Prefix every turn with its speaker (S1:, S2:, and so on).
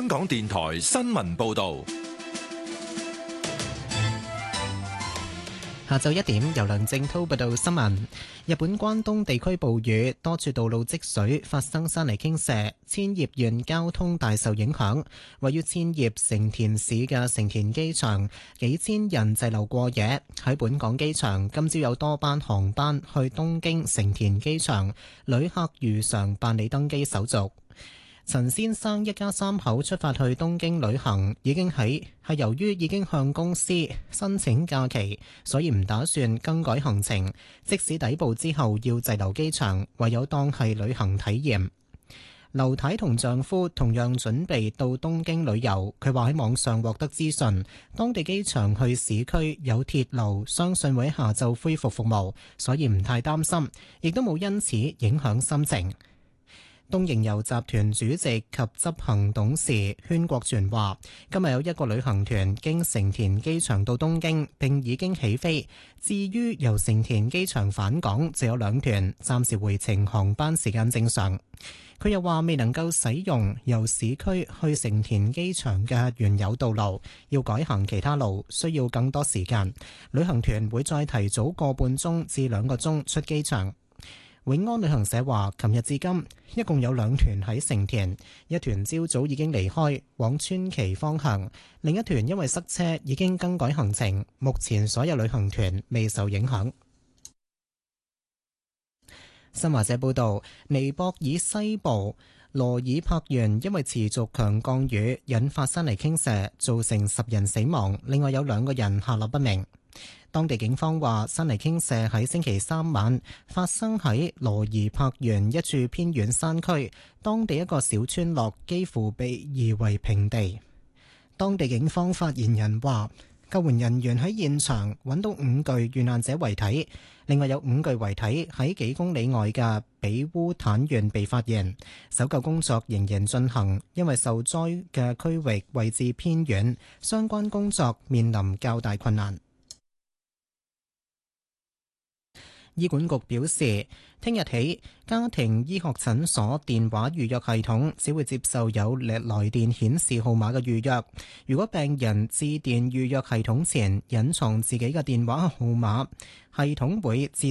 S1: 港電台新聞報道。
S2: 下晝1點，由梁正滔報道新聞。日本關東地區暴雨，多處道路積水，發生山泥傾瀉，千葉縣交通大受影響。位於千葉成田市嘅成田機場，幾千人滯留過夜。喺本港機場，今朝有多班航班去東京成田機場，旅客如常辦理登機手續。陳先生一家三口出發去東京旅行，係由於已經向公司申請假期，所以唔打算更改行程。即使抵埗之後要滯留機場，唯有當係旅行體驗。劉太同丈夫同樣準備到東京旅遊，佢話喺網上獲得資訊，當地機場去市區有鐵路，相信會喺下晝恢復服務，所以唔太擔心，亦都冇因此影響心情。東瀛遊集團主席及執行董事禤國全話，今日有一個旅行團經成田機場到東京，並已經起飛。至於由成田機場返港，就有2團，暫時回程航班時間正常。佢又話未能夠使用由市區去成田機場嘅原有道路，要改行其他路，需要更多時間。旅行團會再提早個半鐘至2個鐘出機場。永安旅行社話，琴日至今一共有2團喺成田，一團朝早已經離開往川崎方向，另一團因為塞車已經更改行程。目前所有旅行團未受影響。新華社報道，尼泊爾西部羅爾柏縣因為持續強降雨引發山泥傾瀉，造成10人死亡，另外有2個人下落不明。當地警方話，山泥傾瀉喺星期3晚發生喺羅爾柏縣一處偏遠山區，當地一個小村落幾乎被夷為平地。當地警方發言人話，救援人員喺現場揾到5具遇難者遺體，另外有5具遺體喺幾公里外嘅比烏坦縣被發現。搜救工作仍然進行，因為受災嘅區域位置偏遠，相關工作面臨較大困難。醫管局表示，聽日起，家庭醫學診所電話預約系統只會接受有來電顯示號碼嘅預約。如果病人致電預約系統前隱藏自己嘅電話號碼，系統會自